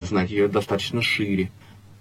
знать ее достаточно шире.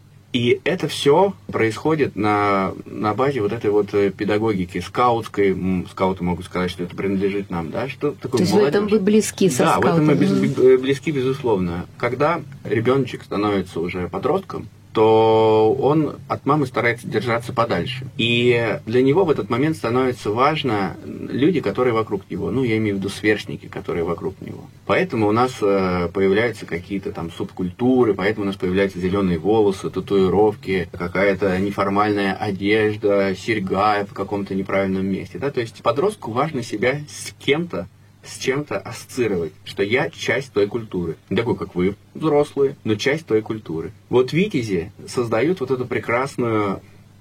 И это все происходит на базе вот этой вот педагогики скаутской. Скауты могут сказать, что это принадлежит нам, да? Что такое? То есть молодежь? В этом вы близки со скаутом? Да, в этом мы близки, безусловно. Когда ребеночек становится уже подростком, то он от мамы старается держаться подальше. И для него в этот момент становится важно люди, которые вокруг него. Ну, я имею в виду сверстники, которые вокруг него. Поэтому у нас появляются какие-то там субкультуры, поэтому у нас появляются зеленые волосы, татуировки, какая-то неформальная одежда, серьга в каком-то неправильном месте. Да? То есть подростку важно себя с кем-то, с чем-то ассоциировать, что я часть той культуры. Не такой, как вы, взрослые, но часть той культуры. Вот витязи создают вот эту прекрасную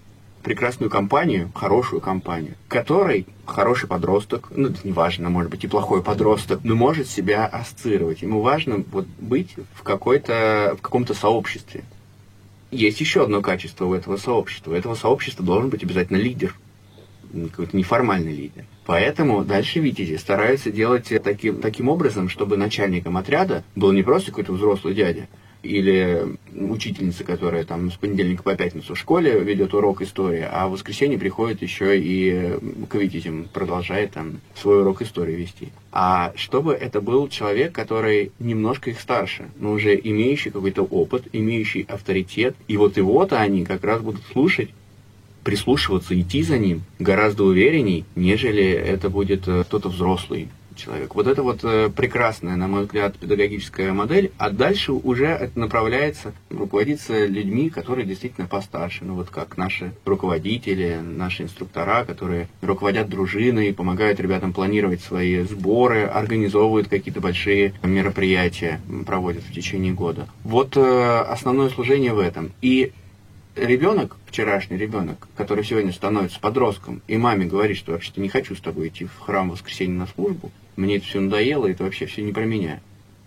компанию, хорошую компанию, которой хороший подросток, ну, это не важно, может быть, и плохой подросток, но может себя ассоциировать. Ему важно вот быть в каком-то сообществе. Есть еще одно качество у этого сообщества. У этого сообщества должен быть обязательно лидер. Какой-то неформальный лидер. Поэтому дальше витязи стараются делать таким образом, чтобы начальником отряда был не просто какой-то взрослый дядя или учительница, которая там с понедельника по пятницу в школе ведет урок истории, а в воскресенье приходит еще и к витязям, продолжает там свой урок истории вести. А чтобы это был человек, который немножко их старше, но уже имеющий какой-то опыт, имеющий авторитет, и вот его-то они как раз будут слушать, прислушиваться, идти за ним гораздо уверенней, нежели это будет кто-то взрослый человек. Вот это вот прекрасная, на мой взгляд, педагогическая модель, а дальше уже это направляется, руководиться людьми, которые действительно постарше, ну вот как наши руководители, наши инструктора, которые руководят дружиной, помогают ребятам планировать свои сборы, организовывают какие-то большие мероприятия, проводят в течение года. Вот основное служение в этом. И ребенок, вчерашний ребенок, который сегодня становится подростком, и маме говорит, что вообще-то не хочу с тобой идти в храм в воскресенье на службу, мне это все надоело, это вообще все не про меня.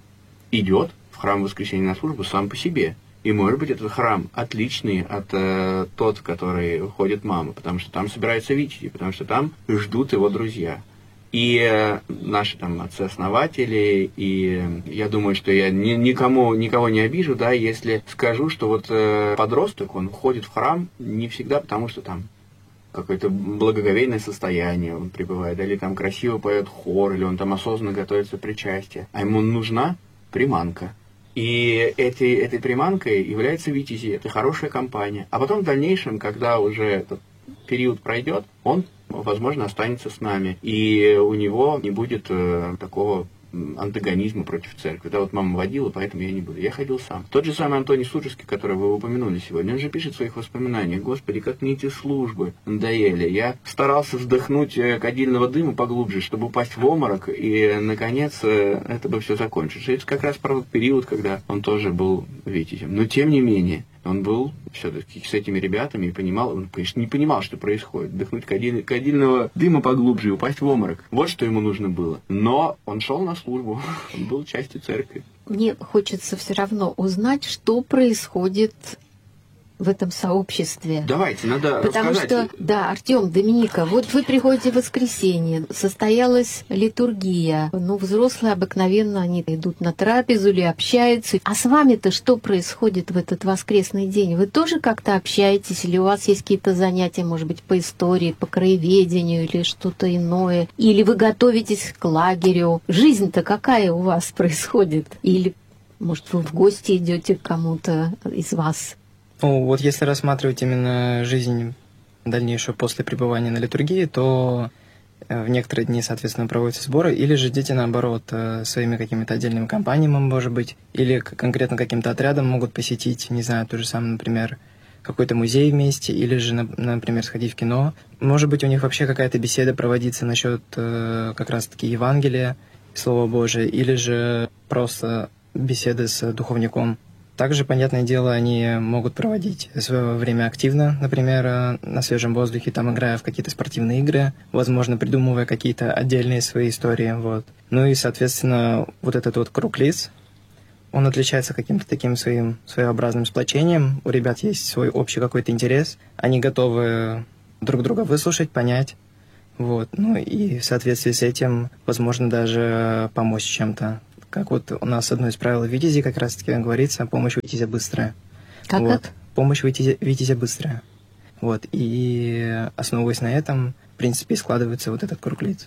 Идет в храм в воскресенье на службу сам по себе. И, может быть, этот храм отличный от тот, в который ходит мама, потому что там собираются витязи, потому что там ждут его друзья. И наши там отцы-основатели, и я думаю, что я никого не обижу, да, если скажу, что вот подросток, он ходит в храм не всегда потому, что там какое-то благоговейное состояние он пребывает, или там красиво поет хор, или он там осознанно готовится к причастию, а ему нужна приманка. И этой приманкой является витязи, это хорошая компания. А потом в дальнейшем, когда уже этот период пройдет, он, возможно, останется с нами, и у него не будет такого антагонизма против церкви. Да, вот мама водила, поэтому я не буду. Я ходил сам. Тот же самый Антоний Суджевский, которого вы упомянули сегодня, он же пишет в своих воспоминаниях: «Господи, как мне эти службы надоели. Я старался вдохнуть кадильного дыма поглубже, чтобы упасть в обморок, и, наконец, это бы все закончилось». Это как раз про период, когда он тоже был витязем. Но, тем не менее, он был все-таки с этими ребятами и понимал, он, конечно, не понимал, что происходит. Вдохнуть кадильного дыма поглубже и упасть в обморок. Вот что ему нужно было. Но он шел на службу, он был частью церкви. Мне хочется все равно узнать, что происходит в этом сообществе. Давайте, надо Потому рассказать. Что, да, Артем, Доминика, вот вы приходите в воскресенье, состоялась литургия. Ну, взрослые обыкновенно, они идут на трапезу или общаются. А с вами-то что происходит в этот воскресный день? Вы тоже как-то общаетесь? Или у вас есть какие-то занятия, может быть, по истории, по краеведению или что-то иное? Или вы готовитесь к лагерю? Жизнь-то какая у вас происходит? Или, может, вы в гости идете к кому-то из вас? Ну, вот если рассматривать именно жизнь дальнейшую после пребывания на литургии, то в некоторые дни, соответственно, проводятся сборы, или же дети, наоборот, своими какими-то отдельными компаниями, может быть, или конкретно каким-то отрядом могут посетить, не знаю, то же самое, например, какой-то музей вместе, или же, например, сходить в кино. Может быть, у них вообще какая-то беседа проводится насчет как раз-таки Евангелия, Слова Божия, или же просто беседы с духовником. Также, понятное дело, они могут проводить свое время активно, например, на свежем воздухе, там играя в какие-то спортивные игры, возможно, придумывая какие-то отдельные свои истории. Вот. Ну и, соответственно, вот этот вот круг лиц, он отличается каким-то таким своим своеобразным сплочением. У ребят есть свой общий какой-то интерес, они готовы друг друга выслушать, понять. Вот. Ну и в соответствии с этим, возможно, даже помочь чем-то Как вот у нас одно из правил Витязи как раз-таки говорится: помощь Витязя быстрая. Как вот. это? Помощь Витязя быстрая. Вот. И основываясь на этом, в принципе, и складывается вот этот круг лиц.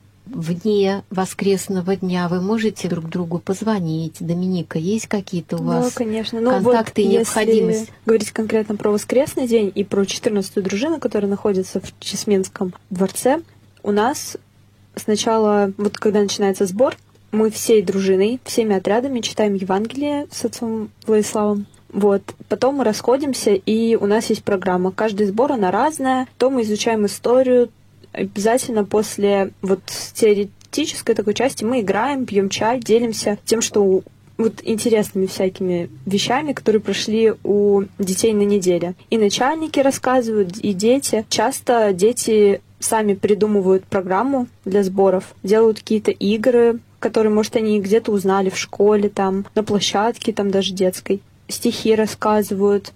Вне воскресного дня вы можете друг другу позвонить? Доминика, есть какие-то у вас конечно. контакты и необходимость? Если говорить конкретно про воскресный день и про 14-ю дружину, которая находится в Чесменском дворце, у нас сначала, вот когда начинается сбор, мы всей дружиной, всеми отрядами читаем Евангелие с отцом Владиславом. Вот. Потом мы расходимся, и у нас есть программа. Каждый сбор, она разная. То мы изучаем историю. Обязательно после вот теоретической такой части мы играем, пьем чай, делимся тем, что вот интересными всякими вещами, которые прошли у детей на неделе. И начальники рассказывают, и дети. Часто дети сами придумывают программу для сборов, делают какие-то игры, которые, может, они где-то узнали в школе, там, на площадке, там даже детской. Стихи рассказывают.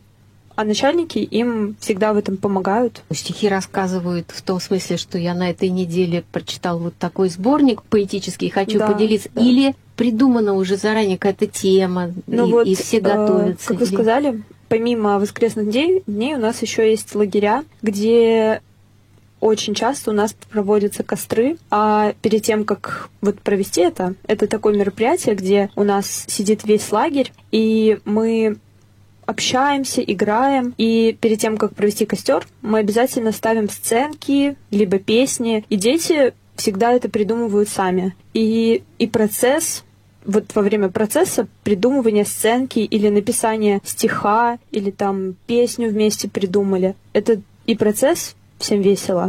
А начальники им всегда в этом помогают. Стихи рассказывают в том смысле, что я на этой неделе прочитал вот такой сборник поэтический, хочу поделиться. Да. Или придумана уже заранее какая-то тема, и все готовятся. Как вы сказали, помимо воскресных дней у нас еще есть лагеря, где очень часто у нас проводятся костры, а перед тем, как вот провести это такое мероприятие, где у нас сидит весь лагерь, и мы общаемся, играем, и перед тем, как провести костер, мы обязательно ставим сценки, либо песни, и дети всегда это придумывают сами. И процесс, вот во время процесса придумывания сценки или написания стиха, или там песню вместе придумали, это и процесс всем весело,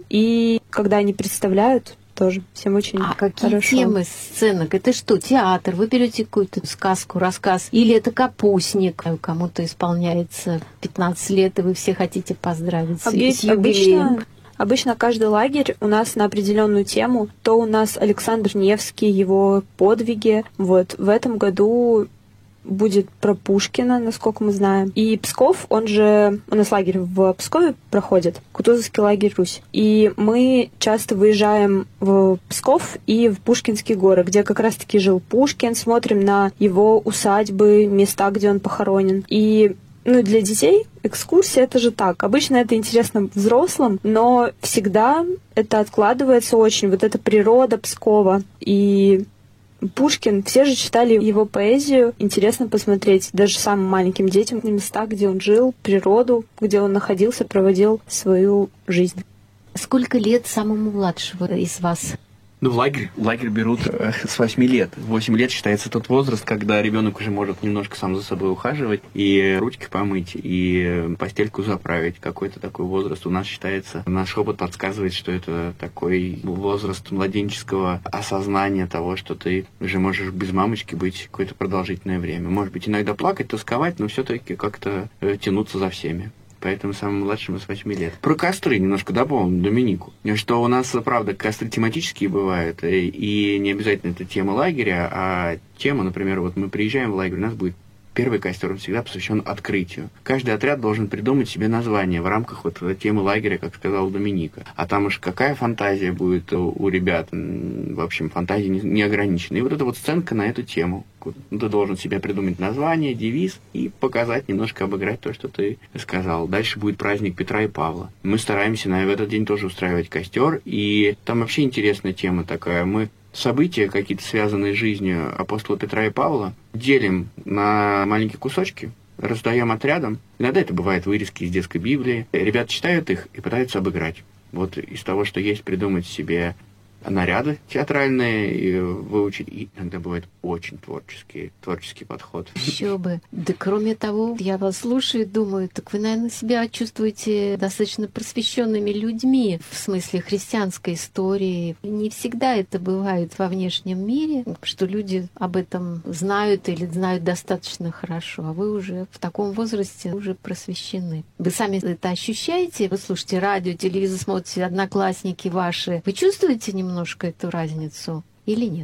и когда они представляют, тоже всем очень какие хорошо. Темы сценок? Это что, театр? Вы берете какую-то сказку, рассказ? Или это капустник? Кому-то исполняется 15 лет, и вы все хотите поздравить с юбилеем? Обычно каждый лагерь у нас на определенную тему. То у нас Александр Невский, его подвиги. Вот в этом году будет про Пушкина, насколько мы знаем. И Псков, у нас лагерь в Пскове проходит, Кутузовский лагерь Русь. И мы часто выезжаем в Псков и в Пушкинские горы, где как раз-таки жил Пушкин, смотрим на его усадьбы, места, где он похоронен. И для детей экскурсия — это же так. Обычно это интересно взрослым, но всегда это откладывается очень. Вот эта природа Пскова и Пушкин, все же читали его поэзию, интересно посмотреть даже самым маленьким детям на места, где он жил, природу, где он находился, проводил свою жизнь. Сколько лет самому младшего из вас? В лагерь берут с 8 лет. 8 лет считается тот возраст, когда ребенок уже может немножко сам за собой ухаживать, и ручки помыть, и постельку заправить. Какой-то такой возраст у нас считается. Наш опыт подсказывает, что это такой возраст младенческого осознания того, что ты уже можешь без мамочки быть какое-то продолжительное время. Может быть, иногда плакать, тосковать, но все-таки как-то тянуться за всеми. Поэтому самым младшему с 8 лет. Про костры немножко дополню, Доминику. Что у нас, правда, костры тематические бывают, и не обязательно это тема лагеря, а тема, например, вот мы приезжаем в лагерь, у нас будет первый костер, он всегда посвящен открытию. Каждый отряд должен придумать себе название в рамках вот темы лагеря, как сказала Доминика. А там уж какая фантазия будет у ребят. В общем, фантазия не ограничена. И вот эта вот сценка на эту тему. Ты должен себе придумать название, девиз и показать, немножко обыграть то, что ты сказал. Дальше будет праздник Петра и Павла. Мы стараемся в этот день тоже устраивать костер. И там вообще интересная тема такая. Мы события, какие-то связанные с жизнью апостола Петра и Павла, делим на маленькие кусочки, раздаем отрядам. Иногда это бывает вырезки из детской Библии. Ребята читают их и пытаются обыграть. Вот из того, что есть, придумать себе наряды театральные и выучить. И иногда бывает очень творческий подход. Еще бы. Да кроме того, я вас слушаю и думаю, так вы, наверное, себя чувствуете достаточно просвещенными людьми в смысле христианской истории. Не всегда это бывает во внешнем мире, что люди об этом знают или знают достаточно хорошо, а вы уже в таком возрасте уже просвещены. Вы сами это ощущаете? Вы слушаете радио, телевизор, смотрите, одноклассники ваши. Вы чувствуете немножко эту разницу или нет?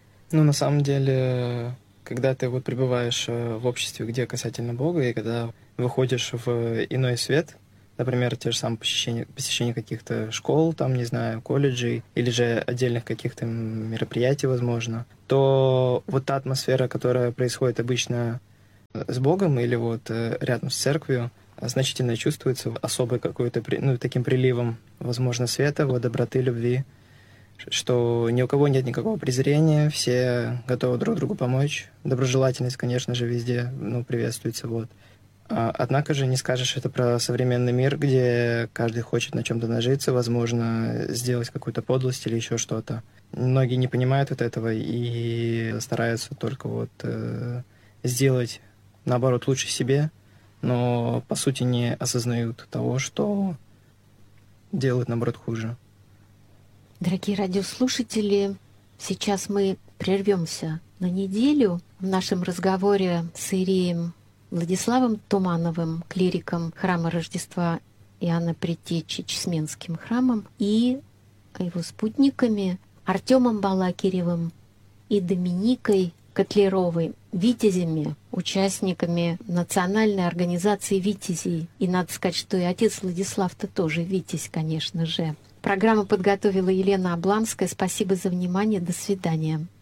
На самом деле, когда ты вот пребываешь в обществе, где касательно Бога, и когда выходишь в иной свет, например, те же самые посещение каких-то школ, там, не знаю, колледжей, или же отдельных каких-то мероприятий, возможно, то вот та атмосфера, которая происходит обычно с Богом или вот рядом с церковью, значительно чувствуется особой какой-то, таким приливом, возможно, света, вот, доброты, любви, что ни у кого нет никакого презрения, все готовы друг другу помочь. Доброжелательность, конечно же, везде, приветствуется, вот. Однако же не скажешь это про современный мир, где каждый хочет на чем-то нажиться, возможно, сделать какую-то подлость или еще что-то. Многие не понимают вот этого и стараются только вот сделать, наоборот, лучше себе, но, по сути, не осознают того, что делают, наоборот, хуже. Дорогие радиослушатели, сейчас мы прервемся на неделю в нашем разговоре с иереем Владиславом Тумановым, клириком храма Рождества Иоанна Предтечи Чесменским храмом, и его спутниками Артемом Балакиревым и Доминикой Котлеровой, витязями, участниками национальной организации «Витязей». И надо сказать, что и отец Владислав-то тоже витязь, конечно же. Программу подготовила Елена Обланская. Спасибо за внимание. До свидания.